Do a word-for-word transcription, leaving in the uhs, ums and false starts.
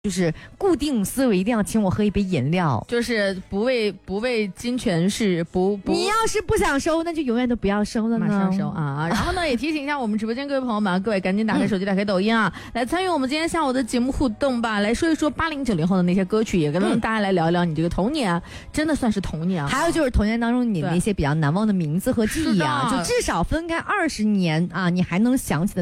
就是固定思维，一定要请我喝一杯饮料， 就是不为不为金钱事，不不。 你要是不想收，那就永远都不要收了呢。 马上收啊！然后呢，也提醒一下我们直播间各位朋友们，各位赶紧打开手机，打开抖音啊，来参与我们今天下午的节目互动吧，来说一说八零九零后的那些歌曲，也跟大家来聊一聊你这个童年，啊、真的算是童年、啊。 还有就是童年当中你那些比较难忘的名字和记忆啊，就至少分开二十年啊，你还能想起的。